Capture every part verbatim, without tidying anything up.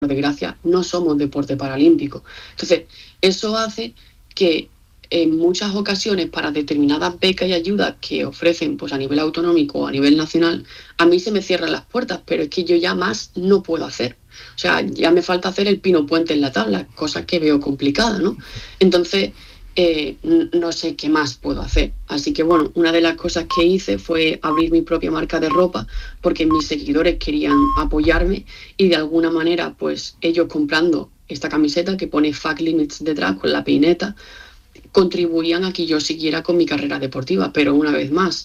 desgracia, no somos deporte paralímpico. Entonces, eso hace que en muchas ocasiones para determinadas becas y ayudas que ofrecen pues, a nivel autonómico o a nivel nacional, a mí se me cierran las puertas, pero es que yo ya más no puedo hacer. O sea, ya me falta hacer el pino puente en la tabla, cosa que veo complicada, ¿no? Entonces, eh, no sé qué más puedo hacer. Así que bueno, una de las cosas que hice fue abrir mi propia marca de ropa porque mis seguidores querían apoyarme y de alguna manera, pues ellos comprando esta camiseta que pone Fuck Limits detrás con la peineta, contribuían a que yo siguiera con mi carrera deportiva, pero una vez más,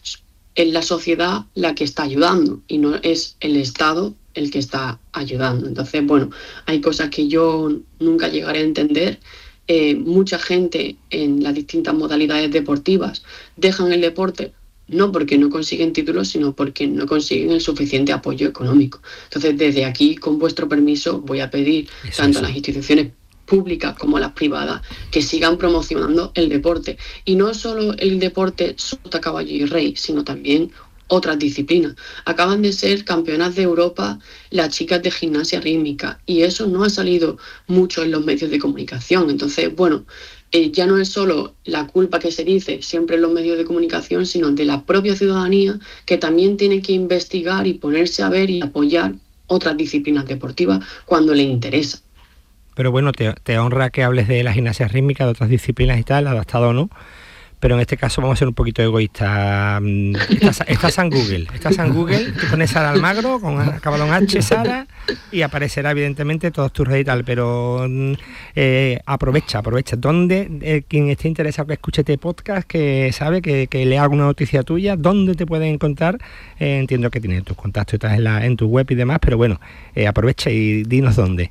es la sociedad la que está ayudando y no es el Estado el que está ayudando. Entonces, bueno, hay cosas que yo nunca llegaré a entender. Eh, mucha gente en las distintas modalidades deportivas dejan el deporte no porque no consiguen títulos, sino porque no consiguen el suficiente apoyo económico. Entonces, desde aquí, con vuestro permiso, voy a pedir Eso, tanto eso. a las instituciones públicas como a las privadas que sigan promocionando el deporte. Y no solo el deporte sota, caballo y rey, sino también otras disciplinas. Acaban de ser campeonas de Europa las chicas de gimnasia rítmica y eso no ha salido mucho en los medios de comunicación. Entonces, bueno, eh, ya no es solo la culpa que se dice siempre en los medios de comunicación, sino de la propia ciudadanía que también tiene que investigar y ponerse a ver y apoyar otras disciplinas deportivas cuando le interesa. Pero bueno, te, te honra que hables de la gimnasia rítmica, de otras disciplinas y tal, adaptado o no. Pero en este caso vamos a ser un poquito egoístas. Estás, estás en Google, estás en Google, tú pones Sara Almagro con acabado en H, Sara, y aparecerá evidentemente todas tus redes y tal, pero eh, aprovecha, aprovecha. ¿Dónde, eh, quien esté interesado que escuche este podcast, que sabe, que, que lea alguna noticia tuya, dónde te pueden encontrar? Eh, entiendo que tienes tus contactos y tal en, la, en tu web y demás, pero bueno, eh, aprovecha y dinos dónde.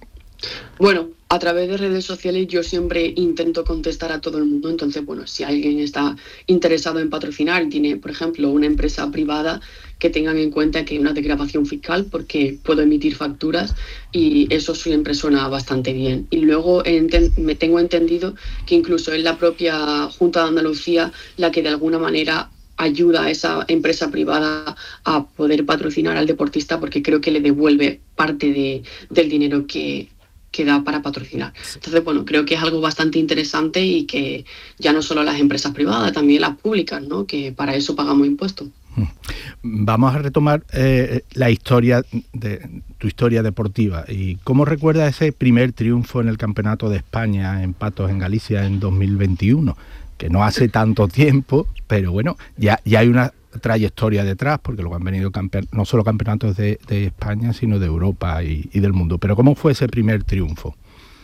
Bueno, a través de redes sociales yo siempre intento contestar a todo el mundo, entonces, bueno, si alguien está interesado en patrocinar, tiene, por ejemplo, una empresa privada, que tengan en cuenta que hay una desgravación fiscal porque puedo emitir facturas y eso siempre suena bastante bien. Y luego enten- me tengo entendido que incluso es la propia Junta de Andalucía la que de alguna manera ayuda a esa empresa privada a poder patrocinar al deportista porque creo que le devuelve parte de, del dinero que que da para patrocinar. Entonces, bueno, creo que es algo bastante interesante y que ya no solo las empresas privadas, también las públicas, ¿no? Que para eso pagamos impuestos. Vamos a retomar eh, la historia de tu historia deportiva y cómo recuerdas ese primer triunfo en el Campeonato de España en Patos en Galicia en dos mil veintiuno, que no hace tanto tiempo, pero bueno, ya, ya hay una trayectoria detrás, porque luego han venido campe- no solo campeonatos de, de España, sino de Europa y, y del mundo. Pero ¿cómo fue ese primer triunfo?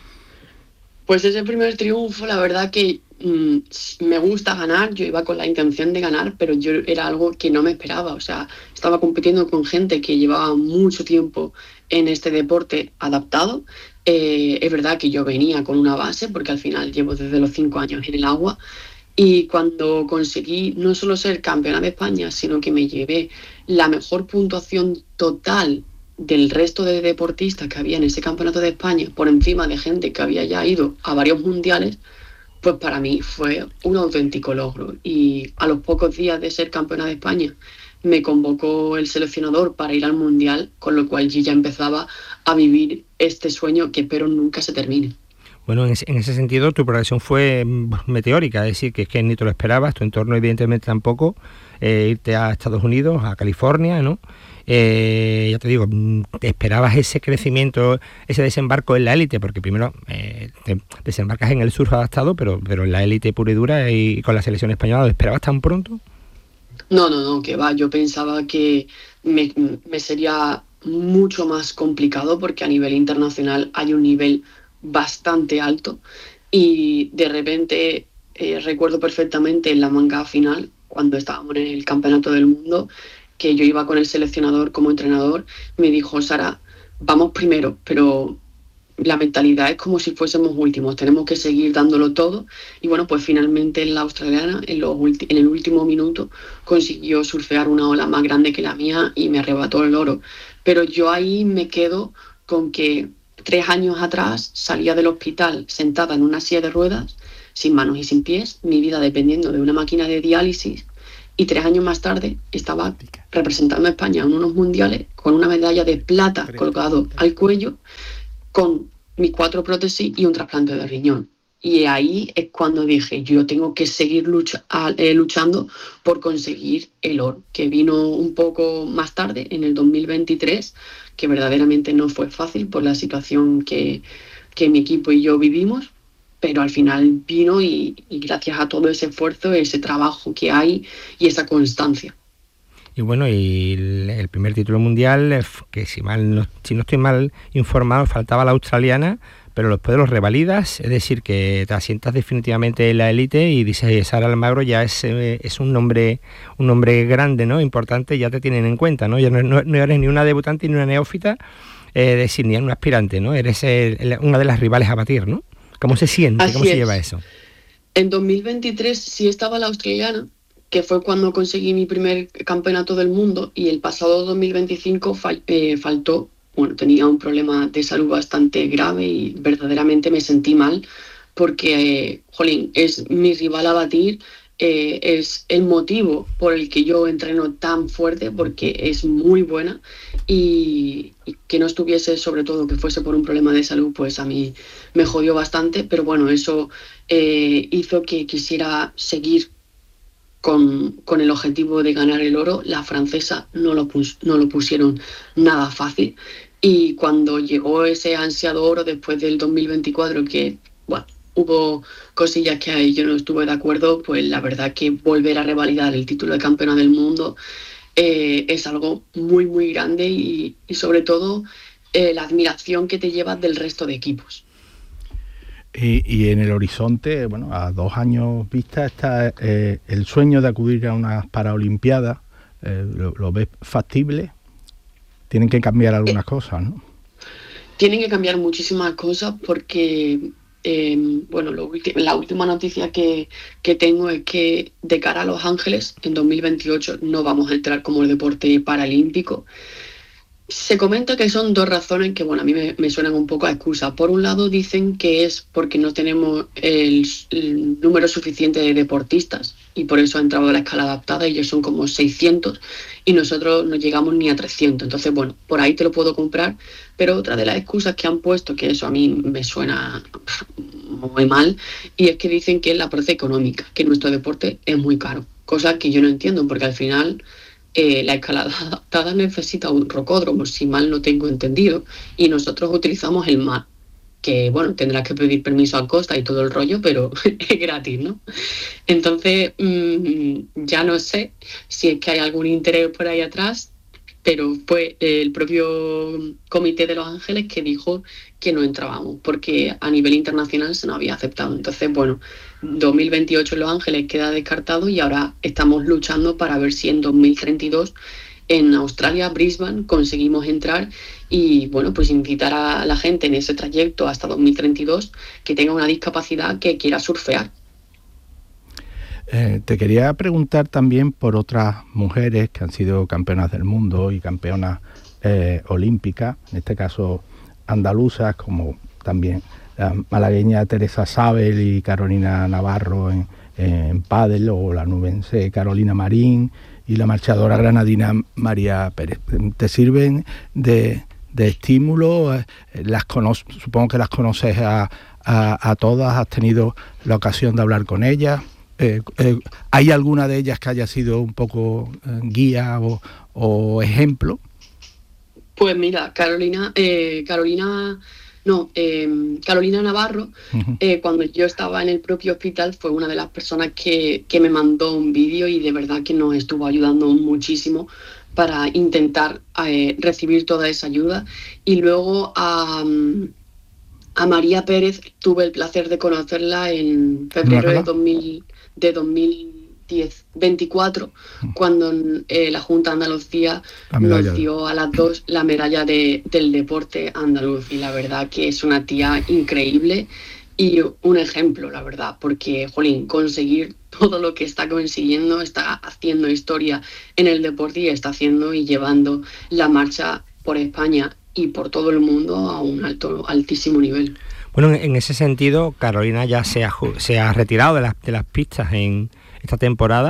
Pues ese primer triunfo, la verdad que mmm, me gusta ganar, yo iba con la intención de ganar, pero yo era algo que no me esperaba, o sea, estaba compitiendo con gente que llevaba mucho tiempo en este deporte adaptado. Eh, es verdad que yo venía con una base, porque al final llevo desde los cinco años en el agua, y cuando conseguí no solo ser campeona de España, sino que me llevé la mejor puntuación total del resto de deportistas que había en ese campeonato de España, por encima de gente que había ya ido a varios mundiales, pues para mí fue un auténtico logro. Y a los pocos días de ser campeona de España, me convocó el seleccionador para ir al mundial, con lo cual yo ya empezaba a vivir este sueño que espero nunca se termine. Bueno, en ese, en ese sentido tu progresión fue meteórica, es decir, que es que ni te lo esperabas, tu entorno evidentemente tampoco, eh, irte a Estados Unidos, a California, ¿no? Eh, ya te digo, te esperabas ese crecimiento, ese desembarco en la élite, porque primero eh, te desembarcas en el surf adaptado, pero, pero en la élite pura y dura y con la selección española, ¿lo esperabas tan pronto? No, no, no, que va, yo pensaba que me, me sería mucho más complicado porque a nivel internacional hay un nivel bastante alto y de repente eh, recuerdo perfectamente en la manga final, cuando estábamos en el Campeonato del Mundo, que yo iba con el seleccionador como entrenador, me dijo, Sara, vamos primero, pero la mentalidad es como si fuésemos últimos, tenemos que seguir dándolo todo. Y bueno, pues finalmente la australiana en, los ulti- en el último minuto consiguió surfear una ola más grande que la mía y me arrebató el oro. Pero yo ahí me quedo con que tres años atrás salía del hospital sentada en una silla de ruedas, sin manos y sin pies, mi vida dependiendo de una máquina de diálisis, y tres años más tarde estaba representando a España en unos mundiales con una medalla de plata colgado al cuello, con mis cuatro prótesis y un trasplante de riñón. Y ahí es cuando dije, yo tengo que seguir lucha, eh, luchando por conseguir el oro, que vino un poco más tarde, en el dos mil veintitrés, que verdaderamente no fue fácil por la situación que, que mi equipo y yo vivimos, pero al final vino y, y gracias a todo ese esfuerzo, ese trabajo que hay y esa constancia. Y bueno, y el, el primer título mundial, que si mal no, si no estoy mal informado, faltaba la australiana, pero después de los revalidas, es decir, que te asientas definitivamente en la élite y dices, Sara Almagro ya es, es un nombre un nombre grande, ¿no? Importante, ya te tienen en cuenta, ¿no? Ya no, no, no eres ni una debutante ni una neófita, eh, es decir, ni un aspirante, ¿no? Eres el, el, una de las rivales a batir, ¿no? ¿Cómo se siente? Así ¿Cómo es. se lleva eso? En dos mil veintitrés sí estaba la australiana, que fue cuando conseguí mi primer campeonato del mundo, y el pasado dos mil veinticinco fal, eh, faltó. Bueno, tenía un problema de salud bastante grave y verdaderamente me sentí mal porque, eh, jolín, es mi rival a batir, eh, es el motivo por el que yo entreno tan fuerte, porque es muy buena, y, y que no estuviese, sobre todo que fuese por un problema de salud, pues a mí me jodió bastante, pero bueno, eso eh, hizo que quisiera seguir Con, con el objetivo de ganar el oro. La francesa no lo, pus, no lo pusieron nada fácil, y cuando llegó ese ansiado oro después del dos mil veinticuatro, que bueno, hubo cosillas que ahí yo no estuve de acuerdo, pues la verdad que volver a revalidar el título de campeona del mundo eh, es algo muy muy grande, y, y sobre todo eh, la admiración que te llevas del resto de equipos. Y, y en el horizonte, bueno, a dos años vista está eh, el sueño de acudir a unas Paralimpiadas. Eh, ¿lo, ¿Lo ves factible? Tienen que cambiar algunas eh, cosas, ¿no? Tienen que cambiar muchísimas cosas porque, eh, bueno, lo ulti- la última noticia que, que tengo es que de cara a Los Ángeles, en dos mil veintiocho, no vamos a entrar como el deporte paralímpico. Se comenta que son dos razones que, bueno, a mí me, me suenan un poco a excusa. Por un lado dicen que es porque no tenemos el, el número suficiente de deportistas y por eso ha entrado la escala adaptada, y ellos son como seiscientos y nosotros no llegamos ni a trescientos. Entonces, bueno, por ahí te lo puedo comprar, pero otra de las excusas que han puesto, que eso a mí me suena muy mal, y es que dicen que es la parte económica, que nuestro deporte es muy caro, cosa que yo no entiendo, porque al final Eh, la escalada adaptada necesita un rocódromo, si mal no tengo entendido, y nosotros utilizamos el mar, que bueno, tendrás que pedir permiso a Costa y todo el rollo, pero es gratis, ¿no? Entonces, mmm, ya no sé si es que hay algún interés por ahí atrás, pero fue el propio Comité de Los Ángeles que dijo que no entrábamos, porque a nivel internacional se nos había aceptado. Entonces, bueno, dos mil veintiocho en Los Ángeles queda descartado, y ahora estamos luchando para ver si en dos mil treinta y dos en Australia, Brisbane, conseguimos entrar, y bueno, pues invitar a la gente en ese trayecto hasta dos mil treinta y dos que tenga una discapacidad que quiera surfear. Eh, te quería preguntar también por otras mujeres que han sido campeonas del mundo y campeonas eh, olímpicas, en este caso andaluzas, como también la malagueña Teresa Sabel y Carolina Navarro en, en pádel, o la nubense Carolina Marín y la marchadora granadina María Pérez. ¿Te sirven de, de estímulo? Las cono- supongo que las conoces a, a, a todas, has tenido la ocasión de hablar con ellas. Eh, eh, ¿Hay alguna de ellas que haya sido un poco eh, guía o, o ejemplo? Pues mira, Carolina, eh, Carolina, no, eh, Carolina Navarro, uh-huh. eh, cuando yo estaba en el propio hospital, fue una de las personas que, que me mandó un vídeo, y de verdad que nos estuvo ayudando muchísimo para intentar eh, recibir toda esa ayuda. Y luego a, a María Pérez tuve el placer de conocerla en febrero de dos mil de dos mil veinticuatro, cuando eh, la Junta de Andalucía nos dio a las dos la medalla de, del deporte andaluz, y la verdad que es una tía increíble y un ejemplo, la verdad, porque, jolín, conseguir todo lo que está consiguiendo, está haciendo historia en el deporte, y está haciendo y llevando la marcha por España y por todo el mundo a un alto, altísimo nivel. Bueno, en ese sentido, Carolina ya se ha, se ha retirado de las, de las pistas en esta temporada,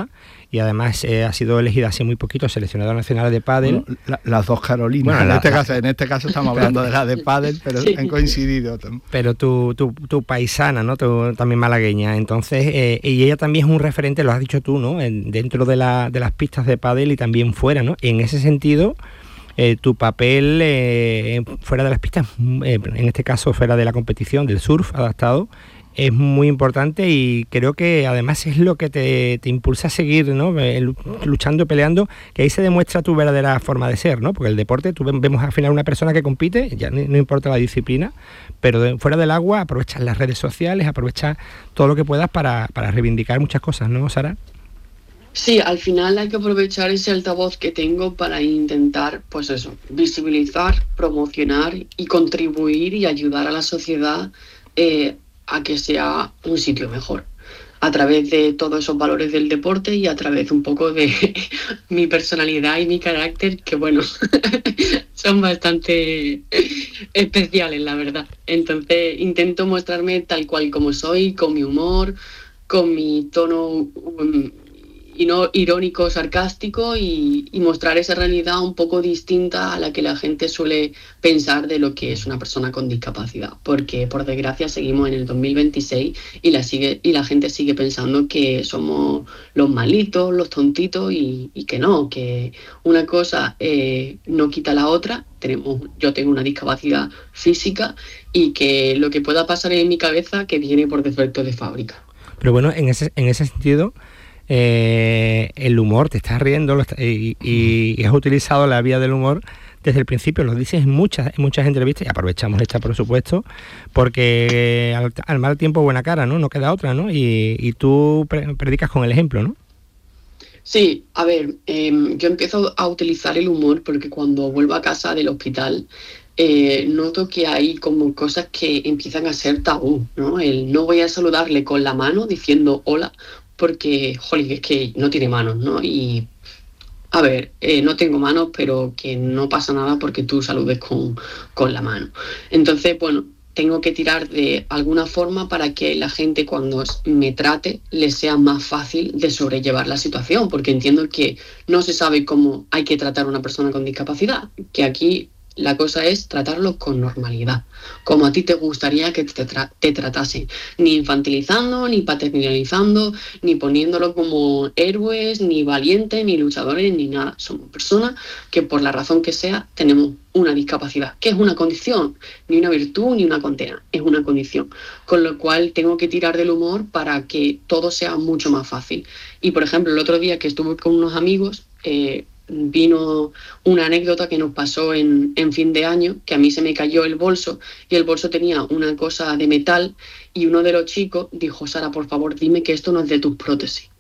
y además eh, ha sido elegida hace muy poquito seleccionadora nacional de pádel. Bueno, la, las dos Carolinas, bueno, en, la, este caso, en este caso estamos hablando de la de pádel, pero sí. Han coincidido. Pero tu, tu, tu paisana, ¿no? Tu, también malagueña, entonces, eh, y ella también es un referente, lo has dicho tú, ¿no? En, dentro de, la, de las pistas de pádel y también fuera, ¿no? En ese sentido, eh, tu papel eh, fuera de las pistas, eh, en este caso fuera de la competición, del surf adaptado, es muy importante y creo que además es lo que te, te impulsa a seguir, ¿no? Luchando y peleando, que ahí se demuestra tu verdadera forma de ser, ¿no? Porque el deporte, tú vemos al final una persona que compite, ya no, no importa la disciplina, pero de, fuera del agua aprovechas las redes sociales, aprovechas todo lo que puedas para, para reivindicar muchas cosas, ¿no, Sara? Sí, al final hay que aprovechar ese altavoz que tengo para intentar, pues eso, visibilizar, promocionar y contribuir y ayudar a la sociedad eh, a que sea un sitio mejor, a través de todos esos valores del deporte y a través un poco de mi personalidad y mi carácter, que bueno, son bastante especiales, la verdad. Entonces intento mostrarme tal cual como soy, con mi humor, con mi tono um, y no irónico, sarcástico y, y mostrar esa realidad un poco distinta a la que la gente suele pensar de lo que es una persona con discapacidad, porque por desgracia seguimos en el dos mil veintiséis y la sigue y la gente sigue pensando que somos los malitos, los tontitos y, y que no, que una cosa eh, no quita la otra. Tenemos, yo tengo una discapacidad física y que lo que pueda pasar en mi cabeza que viene por defecto de fábrica. Pero bueno, en ese, en ese sentido, Eh, el humor, te estás riendo lo está, y, y, y has utilizado la vía del humor desde el principio, lo dices en muchas, en muchas entrevistas y aprovechamos esta por supuesto, porque al, al mal tiempo buena cara, ¿no? No queda otra, ¿no? Y, y tú pre- predicas con el ejemplo, ¿no? Sí, a ver, eh, yo empiezo a utilizar el humor porque cuando vuelvo a casa del hospital eh, noto que hay como cosas que empiezan a ser tabú, ¿no? El no voy a saludarle con la mano diciendo hola porque, jolín, es que no tiene manos, ¿no? Y, a ver, eh, no tengo manos, pero que no pasa nada porque tú saludes con, con la mano. Entonces, bueno, tengo que tirar de alguna forma para que la gente cuando me trate les sea más fácil de sobrellevar la situación, porque entiendo que no se sabe cómo hay que tratar a una persona con discapacidad, que aquí la cosa es tratarlo con normalidad, como a ti te gustaría que te, tra- te tratasen, ni infantilizando, ni paternalizando, ni poniéndolo como héroes, ni valientes, ni luchadores, ni nada. Somos personas que por la razón que sea tenemos una discapacidad, que es una condición, ni una virtud ni una condena, es una condición. Con lo cual tengo que tirar del humor para que todo sea mucho más fácil. Y por ejemplo, el otro día que estuve con unos amigos, eh, vino una anécdota que nos pasó en, en fin de año, que a mí se me cayó el bolso y el bolso tenía una cosa de metal y uno de los chicos dijo: Sara, por favor, dime que esto no es de tus prótesis.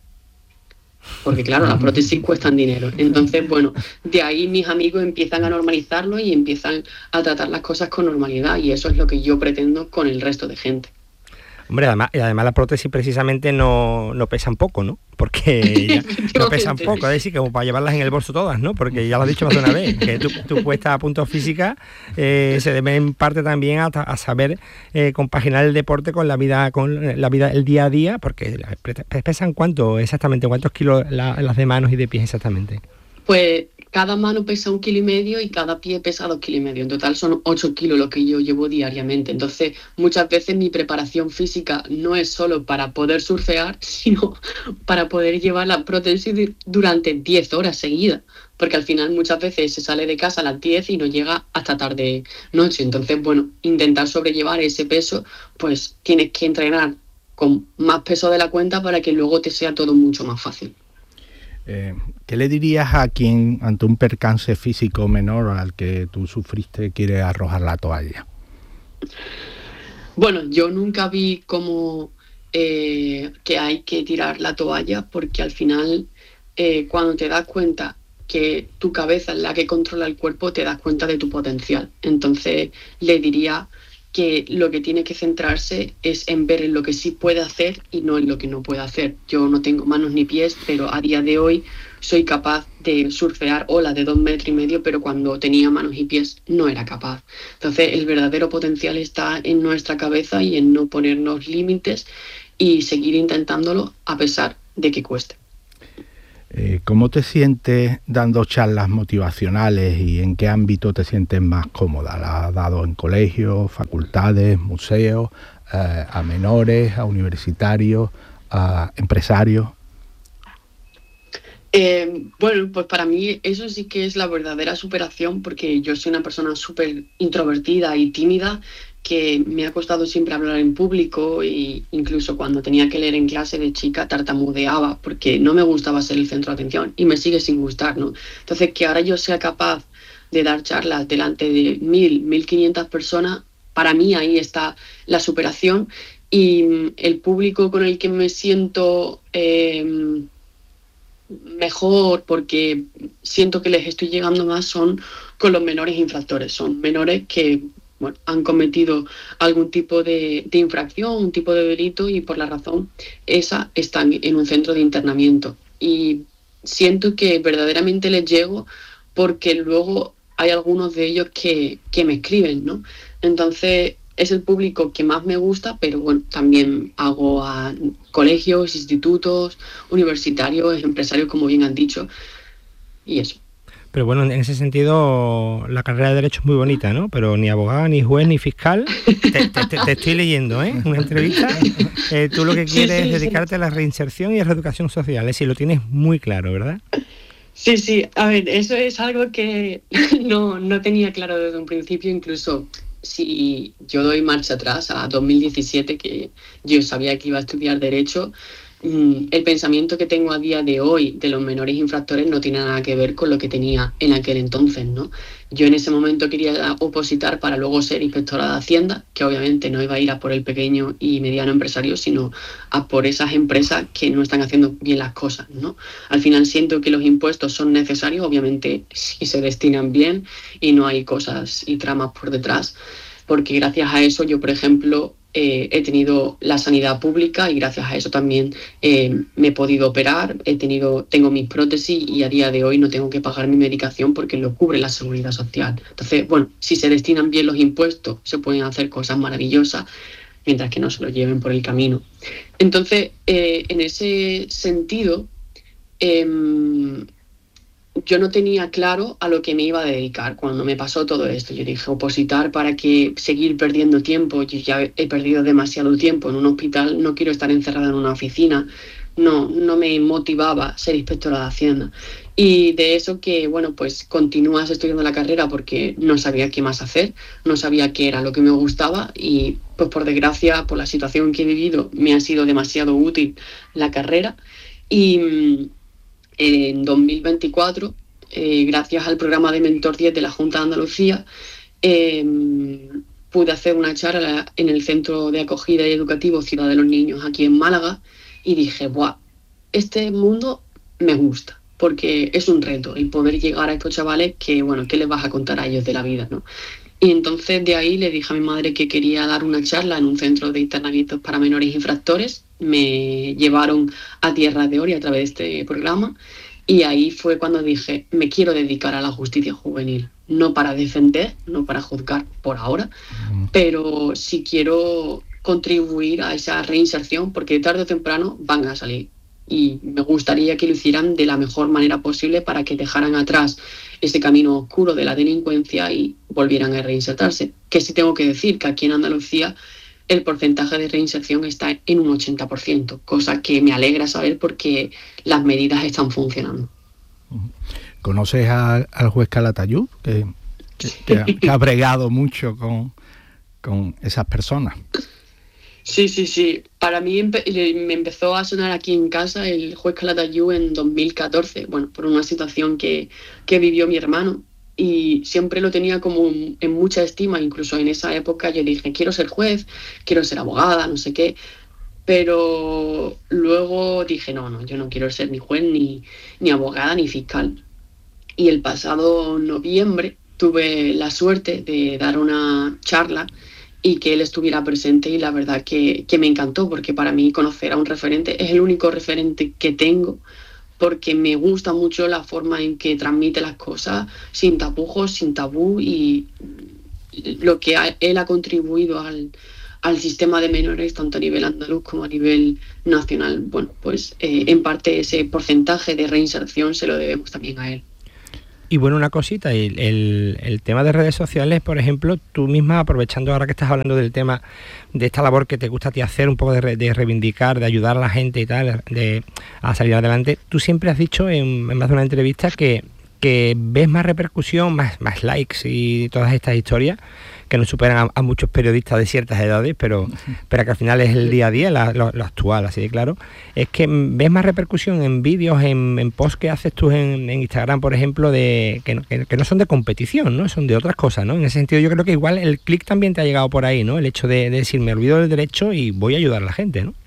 Porque claro, las prótesis cuestan dinero. Entonces, bueno, de ahí mis amigos empiezan a normalizarlo y empiezan a tratar las cosas con normalidad y eso es lo que yo pretendo con el resto de gente. Hombre, además, y además las prótesis precisamente no, no pesan poco, ¿no? Porque ya no pesan poco, es decir, como para llevarlas en el bolso todas, ¿no? Porque ya lo has dicho más de una vez, que tu, tu puesta a punto física eh, se debe en parte también a, a saber eh, compaginar el deporte con la vida, con la vida, el día a día, porque pesan cuánto exactamente, cuántos kilos la, las de manos y de pies exactamente. Pues cada mano pesa un kilo y medio y cada pie pesa dos kilos y medio. En total son ocho kilos lo que yo llevo diariamente. Entonces, muchas veces mi preparación física no es solo para poder surfear, sino para poder llevar la prótesis durante diez horas seguidas. Porque al final muchas veces se sale de casa a las diez y no llega hasta tarde noche. Entonces, bueno, intentar sobrellevar ese peso, pues tienes que entrenar con más peso de la cuenta para que luego te sea todo mucho más fácil. Eh, ¿Qué le dirías a quien ante un percance físico menor al que tú sufriste quiere arrojar la toalla? Bueno, yo nunca vi como eh, que hay que tirar la toalla porque al final eh, cuando te das cuenta que tu cabeza es la que controla el cuerpo, te das cuenta de tu potencial. Entonces le diría que lo que tiene que centrarse es en ver en lo que sí puede hacer y no en lo que no puede hacer. Yo no tengo manos ni pies, pero a día de hoy soy capaz de surfear olas de dos metros y medio, pero cuando tenía manos y pies no era capaz. Entonces el verdadero potencial está en nuestra cabeza y en no ponernos límites y seguir intentándolo a pesar de que cueste. Eh, ¿Cómo te sientes dando charlas motivacionales y en qué ámbito te sientes más cómoda? ¿La has dado en colegios, facultades, museos, eh, a menores, a universitarios, a empresarios? Eh, bueno, pues para mí eso sí que es la verdadera superación, porque yo soy una persona súper introvertida y tímida, que me ha costado siempre hablar en público, e incluso cuando tenía que leer en clase de chica tartamudeaba porque no me gustaba ser el centro de atención y me sigue sin gustar, ¿no? Entonces, que ahora yo sea capaz de dar charlas delante de mil, mil quinientas personas, para mí ahí está la superación. Y mm, el público con el que me siento eh, mejor, porque siento que les estoy llegando más, son con los menores infractores. Son menores que, bueno, han cometido algún tipo de, de infracción, un tipo de delito, y por la razón esa están en un centro de internamiento. Y siento que verdaderamente les llego, porque luego hay algunos de ellos que, que me escriben, ¿no? Entonces es el público que más me gusta, pero bueno, también hago a colegios, institutos, universitarios, empresarios, como bien han dicho, y eso. Pero bueno, en ese sentido, la carrera de Derecho es muy bonita, ¿no? Pero ni abogada, ni juez, ni fiscal. Te, te, te, te estoy leyendo, ¿eh? Una entrevista. Eh, tú lo que quieres sí, sí, es dedicarte sí. a la reinserción y a la educación social. Es decir, lo tienes muy claro, ¿verdad? Sí, sí. A ver, eso es algo que no, no tenía claro desde un principio. Incluso si yo doy marcha atrás a dos mil diecisiete, que yo sabía que iba a estudiar Derecho, el pensamiento que tengo a día de hoy de los menores infractores no tiene nada que ver con lo que tenía en aquel entonces, ¿no? Yo en ese momento quería opositar para luego ser inspectora de Hacienda, que obviamente no iba a ir a por el pequeño y mediano empresario, sino a por esas empresas que no están haciendo bien las cosas, ¿no? Al final siento que los impuestos son necesarios, obviamente, si se destinan bien y no hay cosas y tramas por detrás, porque gracias a eso yo, por ejemplo, Eh, he tenido la sanidad pública y gracias a eso también eh, me he podido operar, he tenido, tengo mis prótesis y a día de hoy no tengo que pagar mi medicación porque lo cubre la seguridad social. Entonces, bueno, si se destinan bien los impuestos, se pueden hacer cosas maravillosas, mientras que no se lo lleven por el camino. Entonces, eh, en ese sentido, eh, yo no tenía claro a lo que me iba a dedicar cuando me pasó todo esto. Yo dije, opositar para que seguir perdiendo tiempo. Yo ya he perdido demasiado tiempo en un hospital, no quiero estar encerrada en una oficina. No, no me motivaba ser inspectora de Hacienda. Y de eso que, bueno, pues continúas estudiando la carrera porque no sabía qué más hacer, no sabía qué era lo que me gustaba y, pues por desgracia, por la situación que he vivido, me ha sido demasiado útil la carrera. Y en dos mil veinticuatro, eh, gracias al programa de Mentor diez de la Junta de Andalucía, eh, pude hacer una charla en el Centro de Acogida y Educativo Ciudad de los Niños aquí en Málaga y dije, ¡buah! Este mundo me gusta, porque es un reto el poder llegar a estos chavales que, bueno, ¿qué les vas a contar a ellos de la vida, no? Y entonces de ahí le dije a mi madre que quería dar una charla en un centro de internamientos para menores infractores. Me llevaron a Tierra de Oria a través de este programa y ahí fue cuando dije, me quiero dedicar a la justicia juvenil. No para defender, no para juzgar por ahora, uh-huh. pero sí quiero contribuir a esa reinserción porque tarde o temprano van a salir. Y me gustaría que lo hicieran de la mejor manera posible para que dejaran atrás ese camino oscuro de la delincuencia y volvieran a reinsertarse. Que sí tengo que decir que aquí en Andalucía el porcentaje de reinserción está en un ochenta por ciento, cosa que me alegra saber porque las medidas están funcionando. ¿Conoces a, al juez Calatayud, que, que, que, ha, que ha bregado mucho con, con esas personas? Sí, sí, sí. Para mí empe- me empezó a sonar aquí en casa el juez Calatayud en dos mil catorce, bueno, por una situación que, que vivió mi hermano. Y siempre lo tenía como en mucha estima, incluso en esa época yo dije, quiero ser juez, quiero ser abogada, no sé qué. Pero luego dije, no, no, yo no quiero ser ni juez, ni, ni abogada, ni fiscal. Y el pasado noviembre tuve la suerte de dar una charla y que él estuviera presente y la verdad que, que me encantó porque para mí conocer a un referente es el único referente que tengo porque me gusta mucho la forma en que transmite las cosas sin tapujos, sin tabú y lo que a, él ha contribuido al, al sistema de menores, tanto a nivel andaluz como a nivel nacional, bueno, pues eh, en parte ese porcentaje de reinserción se lo debemos también a él. Y bueno, una cosita, el, el, el tema de redes sociales, por ejemplo, tú misma, aprovechando ahora que estás hablando del tema de esta labor que te gusta a ti hacer, un poco de, de reivindicar, de ayudar a la gente y tal, de, a salir adelante, tú siempre has dicho en, en más de una entrevista que, que ves más repercusión, más, más likes y todas estas historias, que no superan a, a muchos periodistas de ciertas edades, pero, pero que al final es el día a día, la, lo, lo actual, así de claro, es que ves más repercusión en vídeos, en, en posts que haces tú en, en Instagram, por ejemplo, de que, que, que no son de competición, ¿no? Son de otras cosas, ¿no? En ese sentido yo creo que igual el clic también te ha llegado por ahí, ¿no? El hecho de, de decir, me olvido del derecho y voy a ayudar a la gente, ¿no?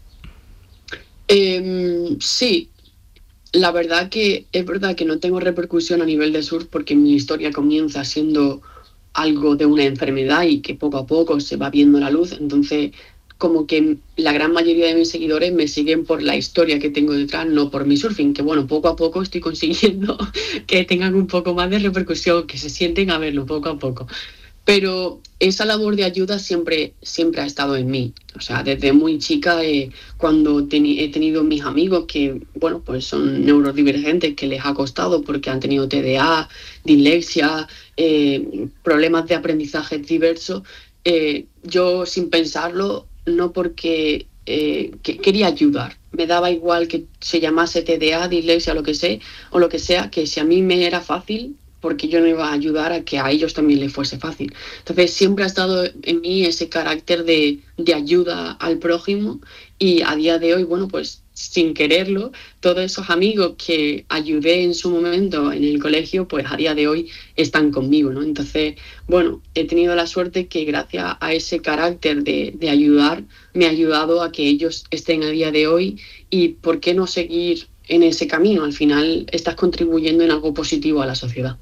Eh, sí. La verdad que es verdad que no tengo repercusión a nivel de surf porque mi historia comienza siendo algo de una enfermedad y que poco a poco se va viendo la luz, entonces como que la gran mayoría de mis seguidores me siguen por la historia que tengo detrás, no por mi surfing, que bueno, poco a poco estoy consiguiendo que tengan un poco más de repercusión, que se sienten a verlo poco a poco. Pero esa labor de ayuda siempre, siempre ha estado en mí. O sea, desde muy chica, eh, cuando teni- he tenido mis amigos que, bueno, pues son neurodivergentes, que les ha costado porque han tenido T D A, dislexia, eh, problemas de aprendizaje diversos, eh, yo sin pensarlo, no porque eh, que quería ayudar. Me daba igual que se llamase T D A, dislexia, lo que sea, o lo que sea, que si a mí me era fácil, porque yo no iba a ayudar a que a ellos también les fuese fácil. Entonces siempre ha estado en mí ese carácter de, de ayuda al prójimo y a día de hoy, bueno, pues sin quererlo, todos esos amigos que ayudé en su momento en el colegio, pues a día de hoy están conmigo, ¿no? Entonces, bueno, he tenido la suerte que gracias a ese carácter de, de ayudar, me ha ayudado a que ellos estén a día de hoy y por qué no seguir en ese camino. Al final estás contribuyendo en algo positivo a la sociedad.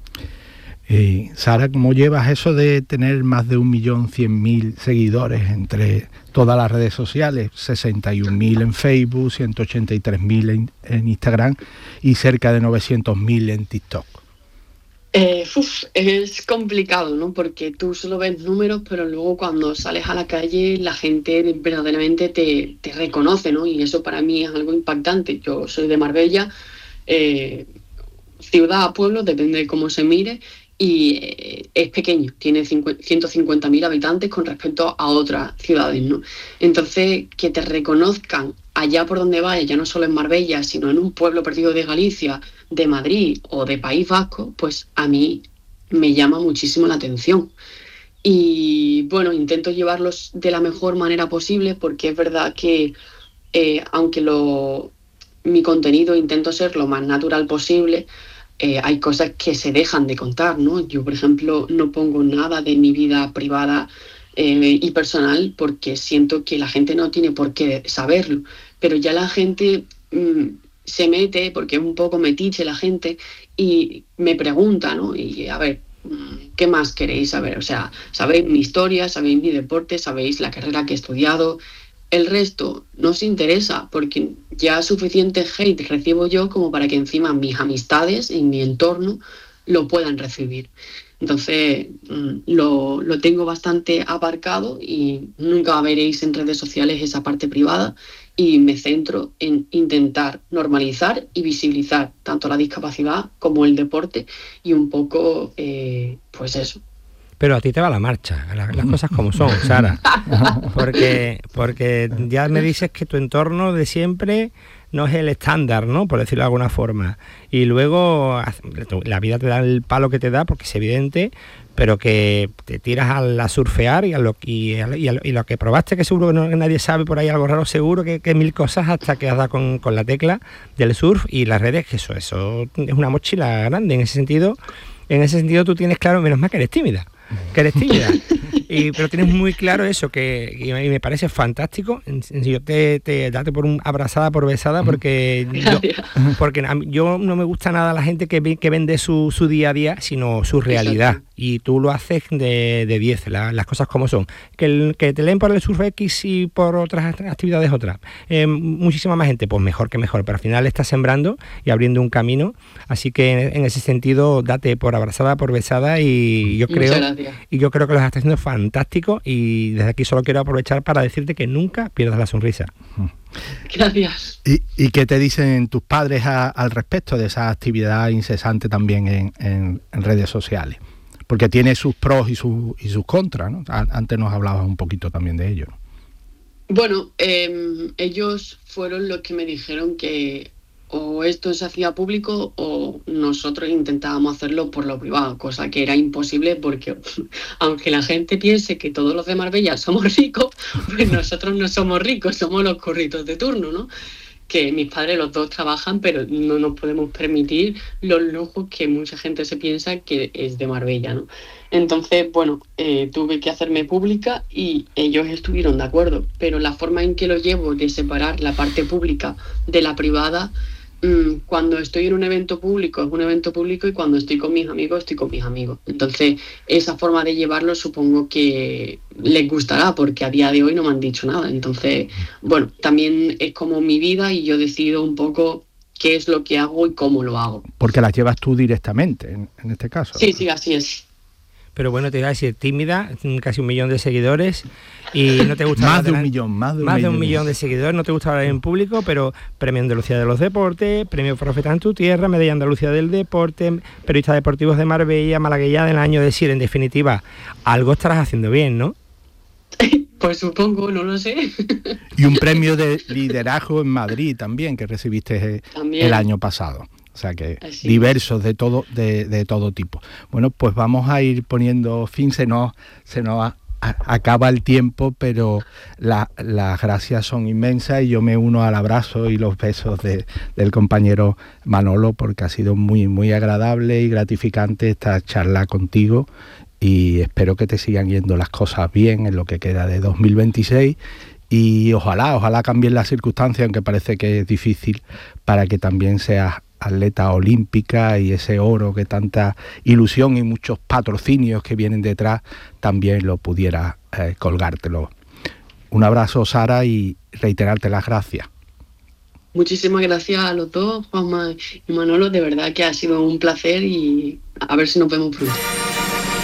Eh, Sara, ¿cómo llevas eso de tener más de un millón cien mil seguidores entre todas las redes sociales? sesenta y un mil en Facebook, ciento ochenta y tres mil en, en Instagram y cerca de novecientos mil en TikTok. Eh, uf, es complicado, ¿no? Porque tú solo ves números, pero luego cuando sales a la calle la gente verdaderamente te, te reconoce, ¿no? Y eso para mí es algo impactante. Yo soy de Marbella, eh, ciudad a pueblo, depende de cómo se mire, y eh, es pequeño, tiene ciento cincuenta mil habitantes con respecto a otras ciudades, ¿no? Entonces, que te reconozcan allá por donde vayas, ya no solo en Marbella, sino en un pueblo perdido de Galicia, de Madrid o de País Vasco, pues a mí me llama muchísimo la atención. Y bueno, intento llevarlos de la mejor manera posible porque es verdad que eh, aunque lo, mi contenido intento ser lo más natural posible, Eh, hay cosas que se dejan de contar, ¿no? Yo, por ejemplo, no pongo nada de mi vida privada eh, y personal porque siento que la gente no tiene por qué saberlo, pero ya la gente mmm, se mete, porque es un poco metiche la gente, y me pregunta, ¿no? Y a ver, ¿qué más queréis saber? O sea, sabéis mi historia, sabéis mi deporte, sabéis la carrera que he estudiado. El resto no os interesa porque ya suficiente hate recibo yo como para que encima mis amistades y mi entorno lo puedan recibir. Entonces lo, lo tengo bastante aparcado y nunca veréis en redes sociales esa parte privada y me centro en intentar normalizar y visibilizar tanto la discapacidad como el deporte y un poco, eh, pues eso. Pero a ti te va la marcha, las, las cosas como son, Sara. Porque, porque ya me dices que tu entorno de siempre no es el estándar, ¿no? Por decirlo de alguna forma. Y luego la vida te da el palo que te da, porque es evidente, pero que te tiras a, la surfear y a, lo, y, a, y, a, y lo que probaste, que seguro que no, nadie sabe por ahí algo raro, seguro que, que mil cosas hasta que has dado con, con la tecla del surf y las redes, que eso, eso es una mochila grande en ese sentido. En ese sentido tú tienes claro, menos mal que eres tímida. que eres tímida, y, pero tienes muy claro eso, que y me parece fantástico. Yo te, te date por un abrazada, por besada, porque yo, porque a mí, yo no me gusta nada la gente que, que vende su, su día a día, sino su realidad. y tú lo haces de, de diez, la, las cosas como son. Que, el, que te leen por el Surf X y por otras actividades otras. Eh, muchísima más gente, pues mejor que mejor, pero al final estás sembrando y abriendo un camino, así que en, en ese sentido date por abrazada, por besada, y yo creo y yo creo que lo estás haciendo fantástico, y desde aquí solo quiero aprovechar para decirte que nunca pierdas la sonrisa. Gracias. ¿Y, y qué te dicen tus padres a, al respecto de esa actividad incesante también en, en, en redes sociales? Porque tiene sus pros y, su, y sus contras, ¿no? Antes nos hablabas un poquito también de ello. Bueno, eh, ellos fueron los que me dijeron que o esto se hacía público o nosotros intentábamos hacerlo por lo privado, cosa que era imposible porque aunque la gente piense que todos los de Marbella somos ricos, pues nosotros no somos ricos, somos los curritos de turno, ¿no? Que mis padres los dos trabajan, pero no nos podemos permitir los lujos que mucha gente se piensa que es de Marbella, ¿no? Entonces, bueno, eh, tuve que hacerme pública y ellos estuvieron de acuerdo, pero la forma en que lo llevo de separar la parte pública de la privada, mmm, cuando estoy en un evento público es un evento público y cuando estoy con mis amigos estoy con mis amigos. Entonces, esa forma de llevarlo supongo que les gustará porque a día de hoy no me han dicho nada. Entonces, bueno, también es como mi vida y yo decido un poco qué es lo que hago y cómo lo hago. Porque las llevas tú directamente, en, en este caso. Sí, sí, así es. Pero bueno, te iba a decir, tímida, casi un millón de seguidores, y no te gusta... más de un millón, más de un más millón. de un millón de seguidores, no te gusta hablar en público, pero Premio Andalucía de los Deportes, Premio Profeta en tu Tierra, Medalla Andalucía del Deporte, Periodistas Deportivos de Marbella, Malagueña del Año, decir, en definitiva, algo estarás haciendo bien, ¿no? Pues supongo, no lo sé. Y un premio de liderazgo en Madrid también, que recibiste también el año pasado. O sea que así, diversos de todo de, de todo tipo. Bueno, pues vamos a ir poniendo fin, se nos, se nos a, a, acaba el tiempo, pero la, las gracias son inmensas y yo me uno al abrazo y los besos de, del compañero Manolo, porque ha sido muy, muy agradable y gratificante esta charla contigo, y espero que te sigan yendo las cosas bien en lo que queda de dos mil veintiséis. Y ojalá, ojalá cambien las circunstancias, aunque parece que es difícil, para que también seas atleta olímpica y ese oro que tanta ilusión y muchos patrocinios que vienen detrás también lo pudiera eh, colgártelo. Un abrazo, Sara, y reiterarte las gracias. Muchísimas gracias a los dos, Juanma y Manolo, de verdad que ha sido un placer y a ver si nos vemos pronto.